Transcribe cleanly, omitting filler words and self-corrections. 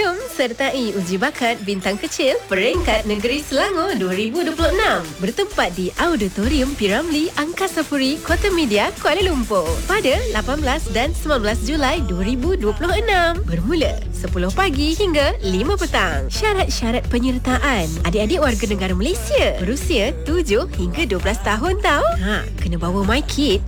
Jom sertai uji bakat bintang kecil peringkat negeri Selangor 2026 bertempat di Auditorium Piramli Angkasa Puri, Kota Media, Kuala Lumpur pada 18 dan 19 Julai 2026 bermula 10 pagi hingga 5 petang. Syarat-syarat penyertaan adik-adik warga negara Malaysia berusia 7 hingga 12 tahun tau. Kena bawa My Kid